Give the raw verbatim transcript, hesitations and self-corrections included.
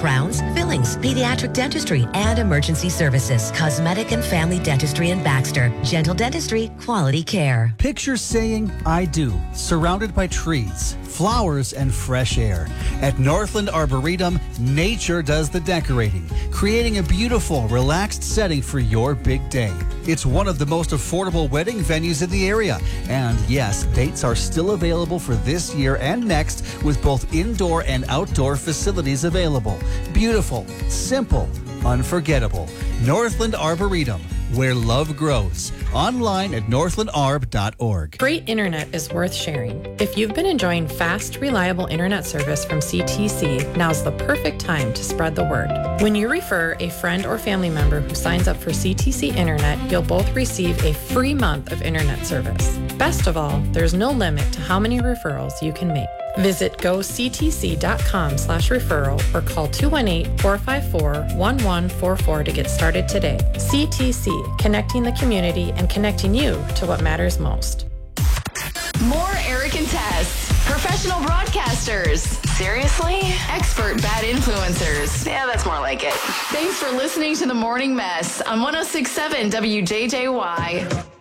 crowns, fillings, pediatric dentistry, and emergency services. Cosmetic and family dentistry in Baxter. Gentle dentistry, quality care. Picture saying, I do, surrounded by trees, flowers, and fresh air. At Northland Arboretum, nature does the decorating, creating a beautiful, relaxed setting for your big day. It's one of the most affordable wedding venues in the area. And yes, dates are still available for this year and next with both indoor and outdoor facilities available. Beautiful, simple, unforgettable. Northland Arboretum, where love grows. Online at northland arb dot org. Great internet is worth sharing. If you've been enjoying fast, reliable internet service from C T C, now's the perfect time to spread the word. When you refer a friend or family member who signs up for C T C Internet, you'll both receive a free month of internet service. Best of all, there's no limit to how many referrals you can make. Visit goctc.com slash referral or call two one eight, four five four, one one four four to get started today. C T C, connecting the community and connecting you to what matters most. More Eric and Tess. Professional broadcasters. Seriously? Expert bad influencers. Yeah, that's more like it. Thanks for listening to The Morning Mess on one oh six point seven W J J Y.